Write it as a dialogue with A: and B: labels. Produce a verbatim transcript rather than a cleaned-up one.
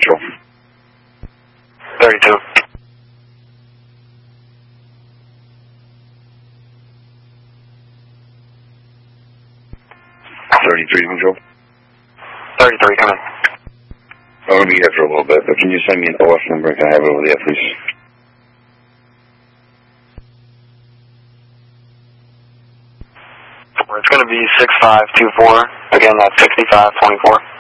A: control.
B: thirty-two.
A: thirty-three control.
B: thirty-three, come in.
A: I'm going to be here for a little bit, but can you send me an O F number? Can I have it over there, please?
B: It's going to be six five two four. Again, that's sixty-five twenty-four.